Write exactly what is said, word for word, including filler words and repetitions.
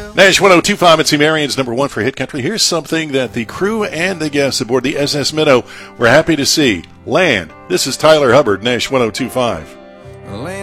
Nash one oh two point five at C. Marion's number one for Hit Country. Here's something that the crew and the guests aboard the S S Minnow were happy to see. Land. This is Tyler Hubbard, Nash one oh two point five.